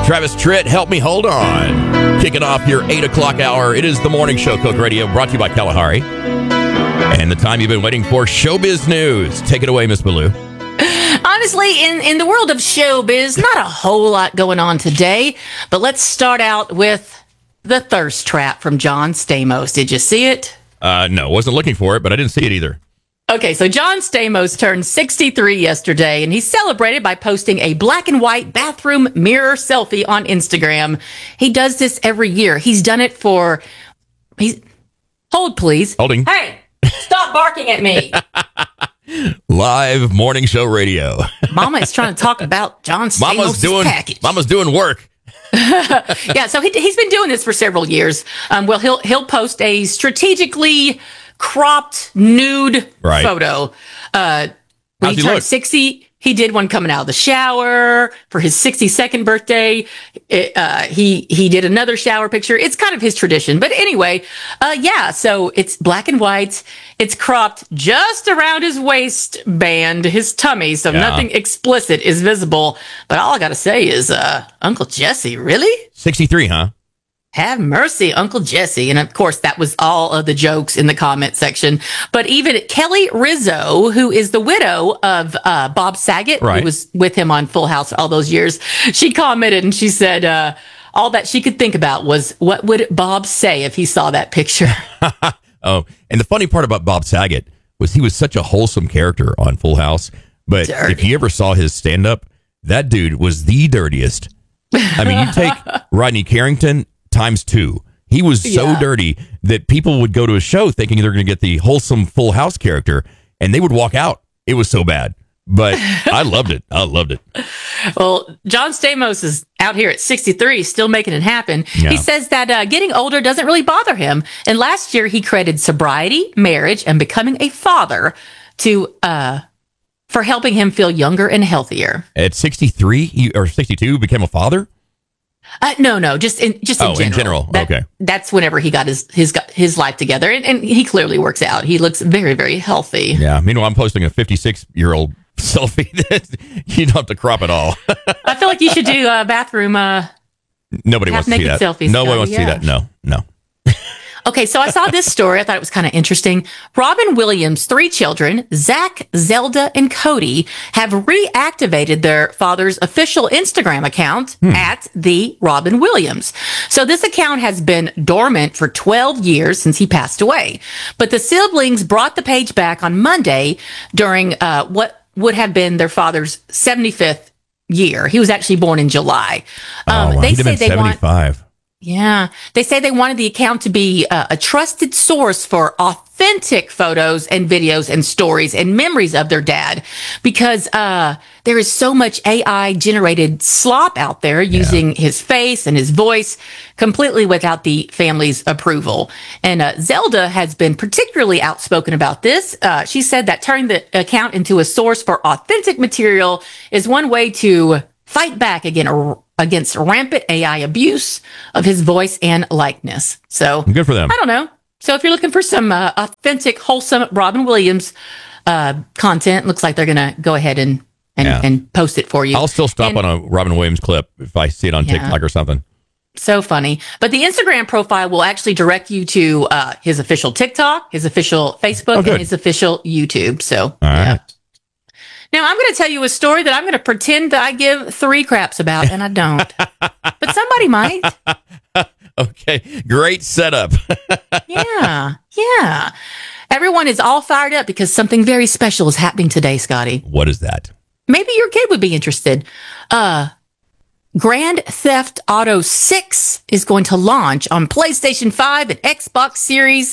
Travis Tritt, Help Me Hold On. Kicking off your 8 o'clock hour. It is the morning show, Coke Radio, brought to you by Kalahari. And the time you've been waiting for, showbiz news. Take it away, Miss Baloo. Honestly, in the world of showbiz, not a whole lot going on today. But let's start out with the thirst trap from John Stamos. Did you see it? No, wasn't looking for it, but I didn't see it either. Okay, so John Stamos turned 63 yesterday, and he celebrated by posting a black and white bathroom mirror selfie on Instagram. He does this every year. He's done it for... Hold, please. Holding. Hey, stop barking at me. Live morning show radio. Mama is trying to talk about John Stamos' package. Mama's doing work. Yeah, so he's been doing this for several years. He'll post a strategically cropped nude photo. When he turned 60, he did one coming out of the shower for his 62nd birthday. He did another shower picture. It's kind of his tradition. But anyway, so it's black and white. It's cropped just around his waistband, his tummy, so nothing explicit is visible. But all I got to say is, Uncle Jesse, really? 63, huh? Have mercy, Uncle Jesse. And of course, that was all of the jokes in the comment section. But even Kelly Rizzo, who is the widow of Bob Saget, who was with him on Full House all those years, she commented and she said all that she could think about was, what would Bob say if he saw that picture? Oh, and the funny part about Bob Saget was he was such a wholesome character on Full House. But if you ever saw his stand-up, that dude was the dirtiest. I mean, you take Rodney Carrington times 2. He was so dirty that people would go to a show thinking they're going to get the wholesome Full House character, and they would walk out. It was so bad. But I loved it. I loved it. Well, John Stamos is out here at 63, still making it happen. Yeah. He says that getting older doesn't really bother him. And last year, he credited sobriety, marriage, and becoming a father for helping him feel younger and healthier. At 63 or 62, became a father? No, just in general. In general. Okay. That's whenever he got his life together, and he clearly works out. He looks very, very healthy. Yeah. Meanwhile, I'm posting a 56-year-old selfie that you don't have to crop at all. I feel like you should do a bathroom. Nobody wants to see that. Selfies, Nobody wants to see that. No. Okay, so I saw this story. I thought it was kind of interesting. Robin Williams' 3 children, Zach, Zelda, and Cody, have reactivated their father's official Instagram account at the Robin Williams. So this account has been dormant for 12 years since he passed away. But the siblings brought the page back on Monday during what would have been their father's 75th year. He was actually born in July. They say they 75. Yeah. They say they wanted the account to be a trusted source for authentic photos and videos and stories and memories of their dad, because there is so much AI generated slop out there using his face and his voice completely without the family's approval. And Zelda has been particularly outspoken about this. She said that turning the account into a source for authentic material is one way to fight back against rampant AI abuse of his voice and likeness. So good for them. I don't know. So if you're looking for some authentic, wholesome Robin Williams content, looks like they're going to go ahead and post it for you. I'll still stop on a Robin Williams clip if I see it on TikTok or something. So funny. But the Instagram profile will actually direct you to his official TikTok, his official Facebook, and his official YouTube. So, all right. Now, I'm going to tell you a story that I'm going to pretend that I give 3 craps about, and I don't. But somebody might. Okay, great setup. Yeah. Everyone is all fired up because something very special is happening today, Scotty. What is that? Maybe your kid would be interested. Grand Theft Auto 6 is going to launch on PlayStation 5 and Xbox Series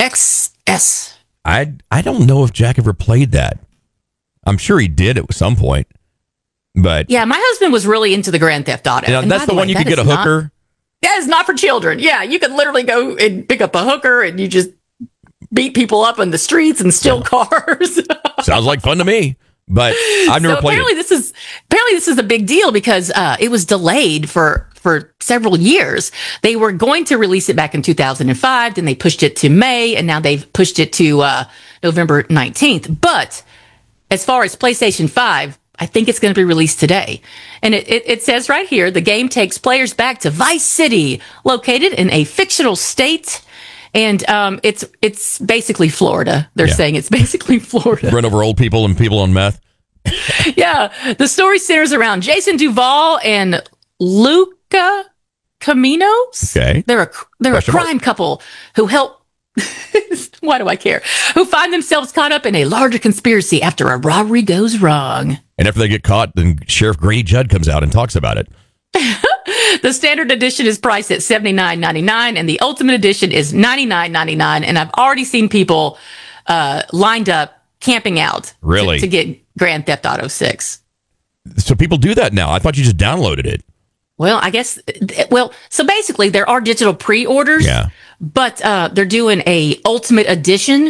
XS. I don't know if Jack ever played that. I'm sure he did at some point, but yeah, my husband was really into the Grand Theft Auto. And that's the one you could get a hooker. That is not for children. Yeah, you could literally go and pick up a hooker and you just beat people up in the streets and steal cars. Sounds like fun to me, but I've never played it. Apparently this is a big deal because it was delayed for several years. They were going to release it back in 2005, then they pushed it to May, and now they've pushed it to November 19th. But as far as PlayStation 5, I think it's going to be released today. And it says right here, the game takes players back to Vice City, located in a fictional state. And it's basically Florida. They're saying it's basically Florida. Run over old people and people on meth. Yeah. The story centers around Jason Duvall and Luca Caminos. Okay. They're a crime couple who help. Why do I care? Who find themselves caught up in a larger conspiracy after a robbery goes wrong. And after they get caught, then Sheriff Grady Judd comes out and talks about it. The standard edition is priced at $79.99, and the ultimate edition is $99.99. And I've already seen people lined up camping out really to get Grand Theft Auto 6. So people do that now. I thought you just downloaded it. Well, I guess. Well, so basically, there are digital pre-orders. Yeah. But they're doing a ultimate edition.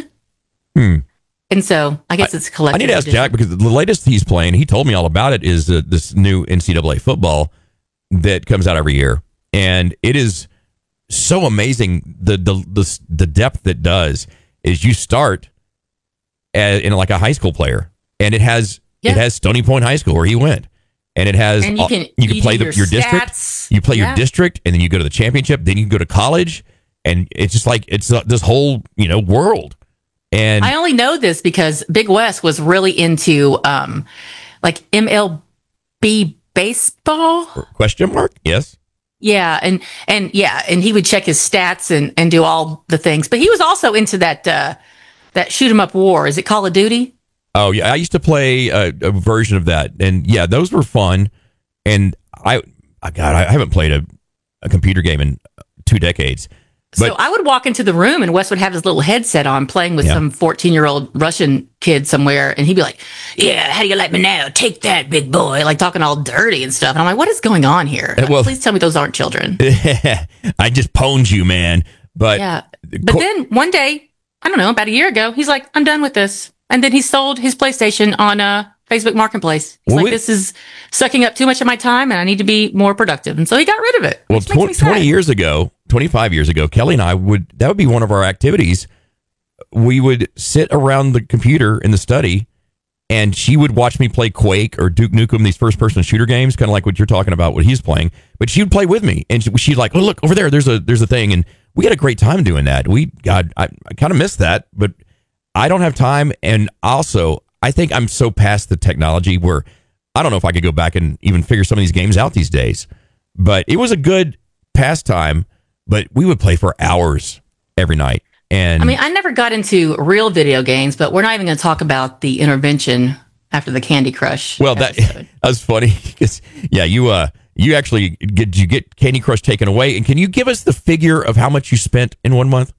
And so I guess it's a collector's I need to ask edition. Jack, because the latest he's playing, he told me all about it, is this new NCAA football that comes out every year. And it is so amazing. The depth it does is you start in like a high school player, and it has Stony Point High School where he went. And it has, and you can play your district, you play your district, and then you go to the championship, then you can go to college. And it's just like, it's this whole, world. And I only know this because Big West was really into like MLB baseball. Question mark? Yes. Yeah. And he would check his stats and do all the things. But he was also into that shoot 'em up war. Is it Call of Duty? Oh, yeah. I used to play a version of that. And yeah, those were fun. And I haven't played a computer game in 2 decades. So I would walk into the room and Wes would have his little headset on playing with some 14-year-old Russian kid somewhere. And he'd be like, yeah, how do you like me now? Take that, big boy. Like talking all dirty and stuff. And I'm like, what is going on here? Well, please tell me those aren't children. I just pwned you, man. But yeah. But then one day, I don't know, about a year ago, he's like, I'm done with this. And then he sold his PlayStation on Facebook Marketplace. He's like, this is sucking up too much of my time and I need to be more productive. And so he got rid of it. Well, 25 years ago, Kelly and I that would be one of our activities. We would sit around the computer in the study and she would watch me play Quake or Duke Nukem, these first person shooter games, kind of like what you're talking about, what he's playing. But she would play with me and she'd like, oh, look over there. There's a thing. And we had a great time doing that. I kind of miss that, but I don't have time. And also, I think I'm so past the technology where I don't know if I could go back and even figure some of these games out these days. But it was a good pastime, but we would play for hours every night. And I mean, I never got into real video games, but we're not even going to talk about the intervention after the Candy Crush. Well, that was funny because, yeah, you actually get Candy Crush taken away. And can you give us the figure of how much you spent in 1 month?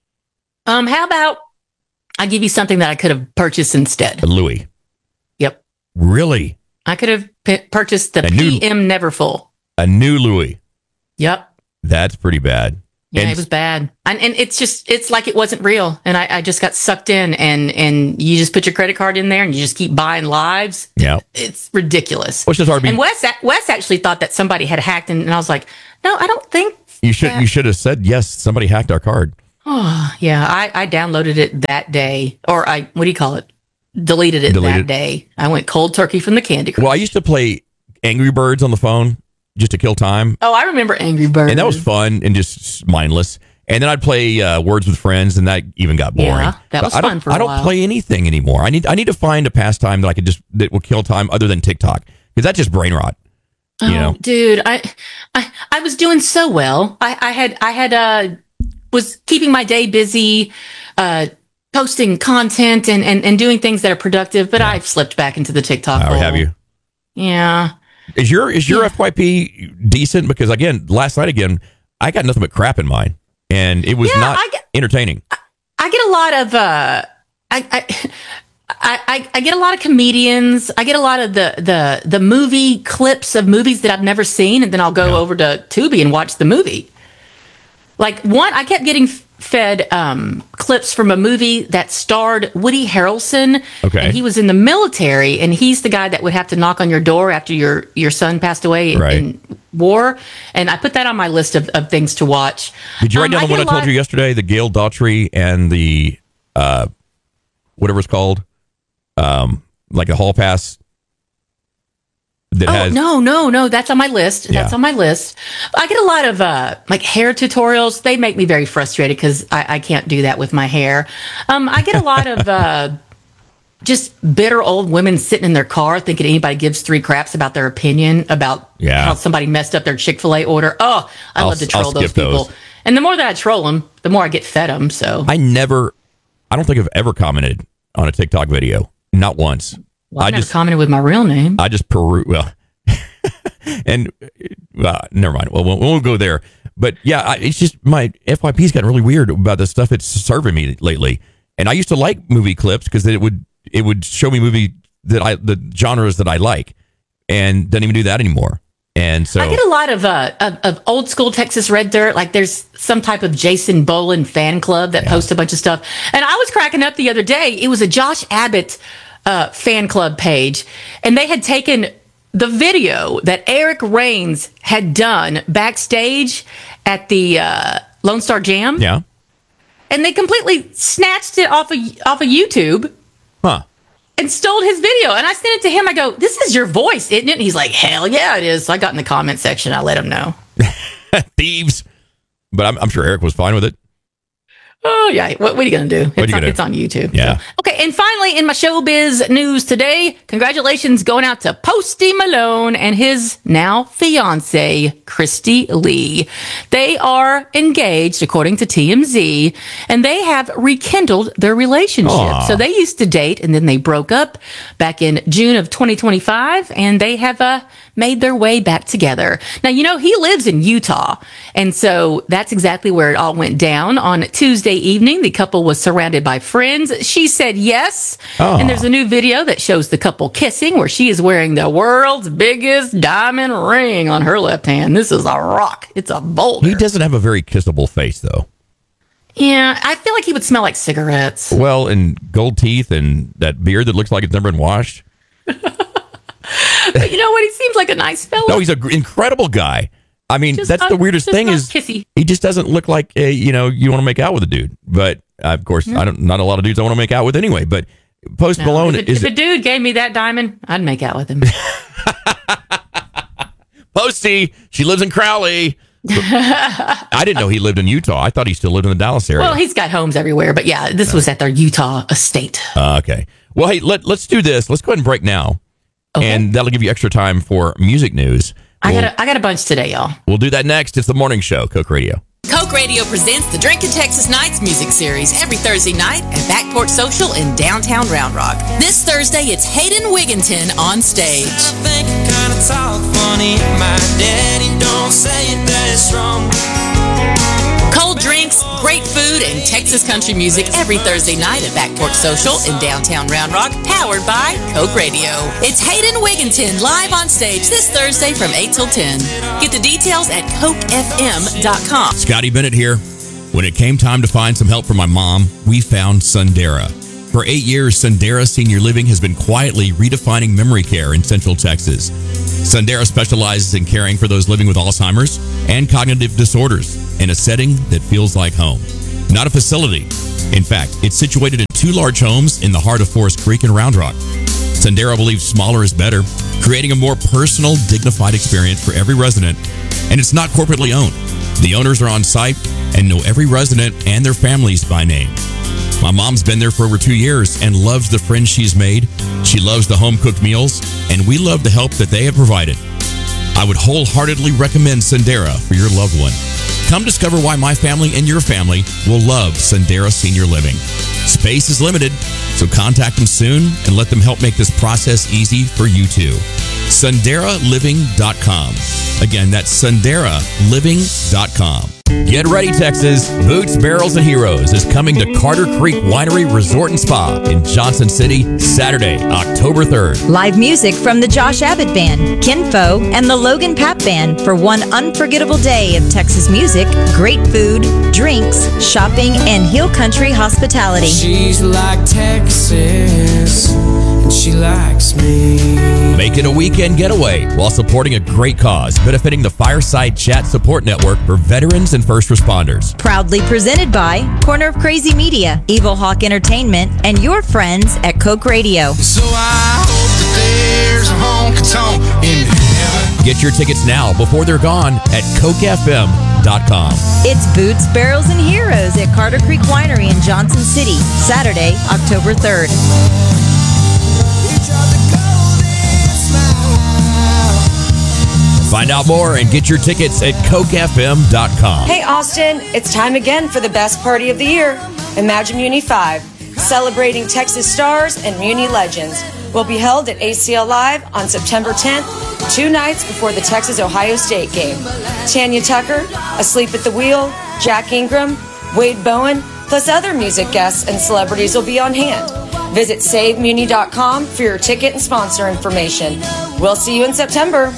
How about I give you something that I could have purchased instead? A Louis. Yep. Really? I could have purchased the PM Neverfull. A new Louis. Yep. That's pretty bad. Yeah, it was bad. And it's like it wasn't real. And I just got sucked in and you just put your credit card in there and you just keep buying lives. Yeah. It's ridiculous. Which is hard. And Wes actually thought that somebody had hacked and I was like, no, I don't think. You should have said, yes, somebody hacked our card. Oh, yeah. I downloaded it that day. Or what do you call it? Deleted it that day. I went cold turkey from the Candy Crush. Well, I used to play Angry Birds on the phone just to kill time. Oh, I remember Angry Birds. And that was fun and just mindless. And then I'd play Words with Friends, and that even got boring. Yeah, that was fun for a while. I don't play anything anymore. I need to find a pastime that will kill time other than TikTok, because that's just brain rot. You know, dude, I was doing so well. I was keeping my day busy, posting content and doing things that are productive, but I've slipped back into the TikTok hole. Have you? Yeah. Is your FYP decent? Because again, last night I got nothing but crap in mine, and it was not entertaining. I get a lot of I get a lot of comedians. I get a lot of the movie clips of movies that I've never seen, and then I'll go over to Tubi and watch the movie. Like I kept getting fed clips from a movie that starred Woody Harrelson. Okay. And he was in the military, and he's the guy that would have to knock on your door after your son passed away in war. And I put that on my list of things to watch. Did you write down the one I told you yesterday, the Gail Daughtry and the whatever it's called, like a hall pass that has. No. That's on my list. Yeah. That's on my list. I get a lot of like hair tutorials. They make me very frustrated because I can't do that with my hair. I get a lot of just bitter old women sitting in their car thinking anybody gives three craps about their opinion about how somebody messed up their Chick-fil-A order. Oh, I love to troll those people. And the more that I troll them, the more I get fed them. So I don't think I've ever commented on a TikTok video. Not once. Well, I just commented with my real name. I just and never mind. Well, we'll go there. But yeah, it's just my FYP's gotten really weird about the stuff it's serving me lately. And I used to like movie clips because it would show me the genres that I like, and doesn't even do that anymore. And so I get a lot of old school Texas Red Dirt. Like there's some type of Jason Boland fan club that posts a bunch of stuff. And I was cracking up the other day. It was a Josh Abbott fan club page, and they had taken the video that Eric Rains had done backstage at the Lone Star Jam. Yeah. And they completely snatched it off of YouTube. Huh. And stole his video. And I sent it to him. I go, this is your voice, isn't it? And he's like, hell yeah, it is. So I got in the comment section. I let him know. Thieves. But I'm sure Eric was fine with it. Oh, yeah. What are you going to do? It's on YouTube. Yeah. So. Okay. And finally, in my showbiz news today, congratulations going out to Posty Malone and his now fiance, Christy Lee. They are engaged, according to TMZ, and they have rekindled their relationship. Aww. So they used to date, and then they broke up back in June of 2025, and they have made their way back together. Now, he lives in Utah, and so that's exactly where it all went down. On Tuesday evening, the couple was surrounded by friends. She said yes, and there's a new video that shows the couple kissing where she is wearing the world's biggest diamond ring on her left hand. This is a rock. It's a boulder. He doesn't have a very kissable face, though. Yeah, I feel like he would smell like cigarettes. Well, and gold teeth and that beard that looks like it's never been washed. But you know what? He seems like a nice fellow. No, he's an incredible guy. I mean, that's the weirdest thing is kissy. He just doesn't look like, you want to make out with a dude. But of course, not a lot of dudes I want to make out with anyway. But Post Malone if a dude gave me that diamond, I'd make out with him. Posty, she lives in Crowley. I didn't know he lived in Utah. I thought he still lived in the Dallas area. Well, he's got homes everywhere. But yeah, this was at their Utah estate. Okay. Well, hey, let's do this. Let's go ahead and break now. Okay. And that'll give you extra time for music news. I got a bunch today, y'all. We'll do that next. It's the morning show, Coke Radio. Coke Radio presents the Drinkin' Texas Nights music series every Thursday night at Backport Social in downtown Round Rock. This Thursday, it's Hayden Wigginton on stage. I think I kinda talk funny. My daddy don't say it that strong. Cold drinks, great food, and Texas country music every Thursday night at Backport Social in downtown Round Rock, powered by Coke Radio. It's Hayden Wigginton live on stage this Thursday from 8 till 10. Get the details at cokefm.com. Scotty Bennett here. When it came time to find some help for my mom, we found Sundera. For 8 years, Sundera Senior Living has been quietly redefining memory care in Central Texas. Sundera specializes in caring for those living with Alzheimer's and cognitive disorders in a setting that feels like home. Not a facility. In fact, it's situated in 2 large homes in the heart of Forest Creek and Round Rock. Sundera believes smaller is better, creating a more personal, dignified experience for every resident, and it's not corporately owned. The owners are on site and know every resident and their families by name. My mom's been there for over 2 years and loves the friends she's made. She loves the home-cooked meals, and we love the help that they have provided. I would wholeheartedly recommend Sundera for your loved one. Come discover why my family and your family will love Sundera Senior Living. Space is limited, so contact them soon and let them help make this process easy for you too. SunderaLiving.com. Again, that's SunderaLiving.com. Get ready, Texas. Boots, Barrels, and Heroes is coming to Carter Creek Winery Resort and Spa in Johnson City, Saturday, October 3rd. Live music from the Josh Abbott Band, Kinfo, and the Logan Papp Band for one unforgettable day of Texas music, great food, drinks, shopping, and hill country hospitality. She's like Texas, and she likes me. Make it a weekend getaway while supporting a great cause, benefiting the Fireside Chat Support Network for veterans and first responders. Proudly presented by Corner of Crazy Media, Evil Hawk Entertainment, and your friends at Coke Radio. So I hope that there's a home honky tonk in heaven. Get your tickets now before they're gone at cokefm.com. It's Boots, Barrels, and Heroes at Carter Creek Winery in Johnson City, Saturday, October 3rd. Find out more and get your tickets at cokefm.com. Hey, Austin, it's time again for the best party of the year, Imagine Muni 5, celebrating Texas stars and Muni legends. Will be held at ACL Live on September 10th, 2 nights before the Texas-Ohio State game. Tanya Tucker, Asleep at the Wheel, Jack Ingram, Wade Bowen, plus other music guests and celebrities will be on hand. Visit SaveMuni.com for your ticket and sponsor information. We'll see you in September.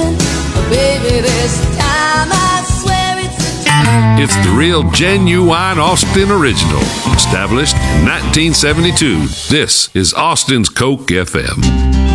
It's the real genuine Austin original. Established in 1972. This is Austin's Coke FM.